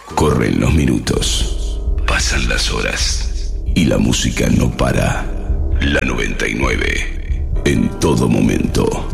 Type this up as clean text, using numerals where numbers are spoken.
Corren los minutos, pasan las horas y la música no para. La 99, en todo momento.